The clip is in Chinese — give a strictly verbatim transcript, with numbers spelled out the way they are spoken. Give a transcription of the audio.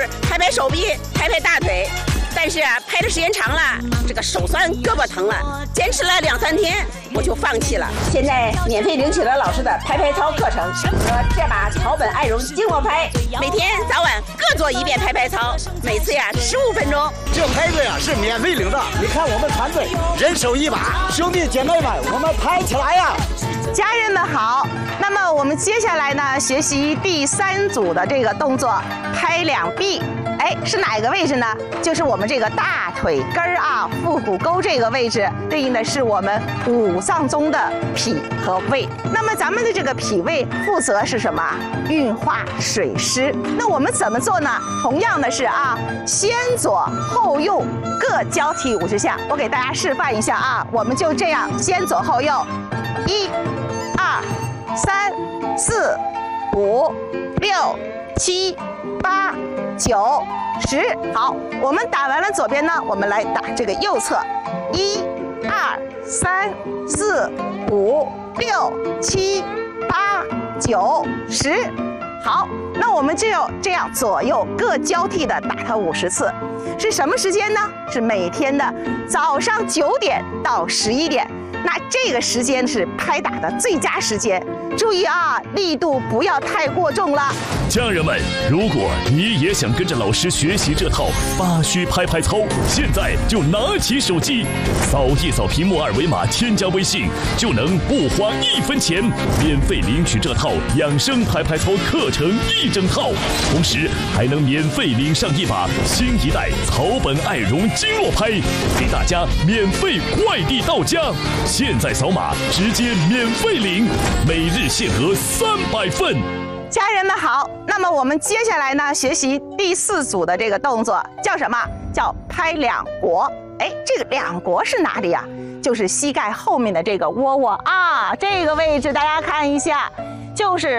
拍拍手臂，拍拍大腿。但是啊，拍的时间长了，这个手酸，胳膊疼了，坚持了两三天，我就放弃了。现在免费领取了老师的拍拍操课程，和这把草本爱绒经络拍，每天早晚各做一遍拍拍操，每次呀十五分钟。 这拍子呀是免费领的，你看我们团队人手一把，兄弟姐妹们，我们拍起来呀！ 家人们好，那么我们接下来呢，学习第三组的这个动作，拍两臂。哎，是哪个位置呢？就是我们这个大腿根儿啊，腹股沟这个位置，对应的是我们五脏中的脾和胃。那么咱们的这个脾胃负责是什么？运化水湿。那我们怎么做呢？同样的是啊，先左后右各交替五十下。我给大家示范一下啊，我们就这样，先左后右，一、二、三、四、五、六、七、八、九、十。好，我们打完了左边呢，我们来打这个右侧，一、二、三、四、五、六、七、八、九、十。好，那我们就这样左右各交替的打它五十次。是什么时间呢？是每天的早上九点到十一点。那这个时间是拍打的最佳时间，注意啊，力度不要太过重了。 家人们，如果你也想跟着老师学习这套八虚拍拍操，现在就拿起手机，扫一扫屏幕二维码，添加微信，就能不花一分钱，免费领取这套养生拍拍操课程一整套，同时还能免费领上一把新一代草本爱绒经络拍，给大家免费快递到家。现在扫码直接免费领，每日限额三百份。 家人们好，那么我们接下来呢，学习第四组的这个动作叫什么？叫拍两国。哎，这个两国是哪里呀？就是膝盖后面的这个窝窝啊，这个位置大家看一下，就是